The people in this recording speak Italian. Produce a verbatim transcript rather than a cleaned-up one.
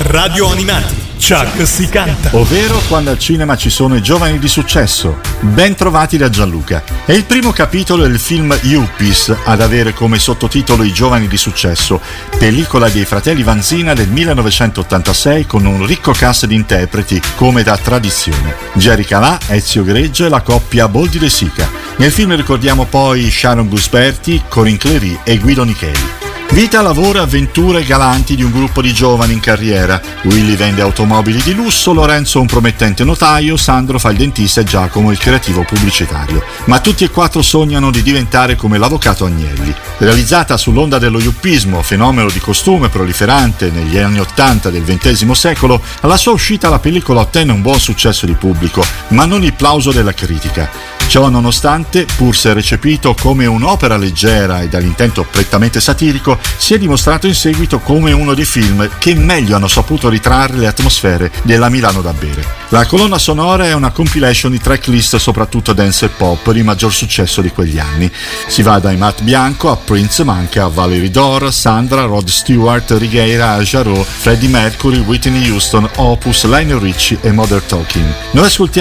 Radio Animati. Chuck si canta. Ovvero quando al cinema ci sono i giovani di successo. Ben trovati da Gianluca. È il primo capitolo del film Yuppies ad avere come sottotitolo I giovani di successo, pellicola dei fratelli Vanzina del millenovecentottantasei con un ricco cast di interpreti come da tradizione. Jerry Calà, Ezio Greggio e la coppia Boldi De Sica. Nel film ricordiamo poi Sharon Gusberti, Corinne Clery e Guido Nicheli. Vita, lavoro e avventure galanti di un gruppo di giovani in carriera. Willy vende automobili di lusso, Lorenzo un promettente notaio, Sandro fa il dentista e Giacomo il creativo pubblicitario. Ma tutti e quattro sognano di diventare come l'avvocato Agnelli. Realizzata sull'onda dello yuppismo, fenomeno di costume proliferante negli anni ottanta del ventesimo secolo, alla sua uscita la pellicola ottenne un buon successo di pubblico, ma non il plauso della critica. Ciò nonostante, pur se recepito come un'opera leggera e dall'intento prettamente satirico, si è dimostrato in seguito come uno dei film che meglio hanno saputo ritrarre le atmosfere della Milano da bere. La colonna sonora è una compilation di tracklist soprattutto dance e pop di maggior successo di quegli anni. Si va dai Matt Bianco a Prince, ma anche a Valerie Dore, Sandra, Rod Stewart, Righeira, Jarreau, Freddie Mercury, Whitney Houston, Opus, Lionel Richie e Modern Talking. Noi ascoltiamo